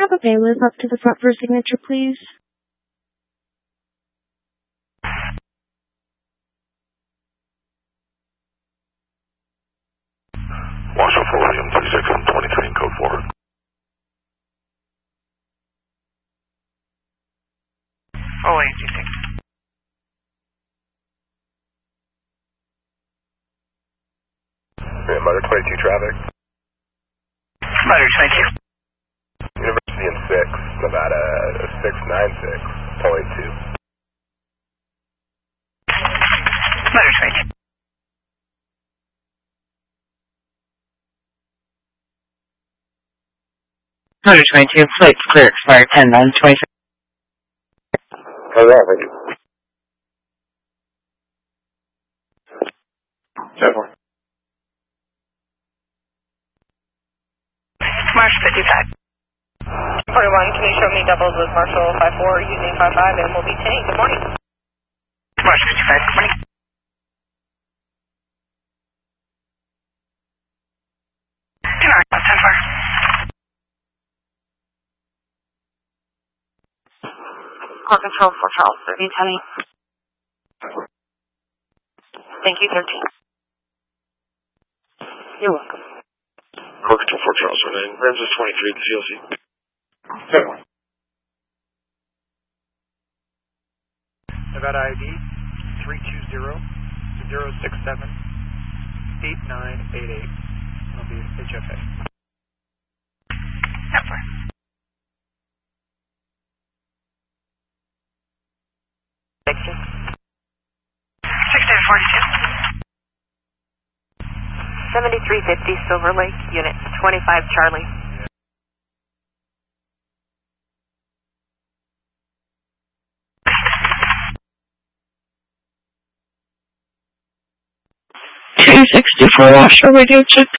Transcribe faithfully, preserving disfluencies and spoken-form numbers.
have a bailiff up to the front for a signature, please? Washoe for William, thirty-six and twenty-three in code four. Oh, eight, two, six. Yeah, Motor twenty-two traffic. Motor twenty-two. University in six, Nevada, six nine six, toll eight two. Motor twenty-two. Motor twenty-two, plates clear, expired ten nine twenty-six. Oh, yeah, thank you. ten four. Marsh fifty-five. forty-one, can you show me doubles with Marshall five four using five five and we'll be ten eight. Good morning. Marsh fifty-five, good morning. ten nine, ten four. Call control for Charles, thirteen ten eight. Thank you, thirteen. You're welcome. Call control for Charles, and Ramses twenty-three, the C L C. ten one. Nevada I D three two zero zero six seven eight nine eight eight. It'll be H F A. ten four. Section. sixteen forty-two. seventy-three fifty Silver Lake, Unit twenty-five Charlie. two sixty-four Washoe, radio check.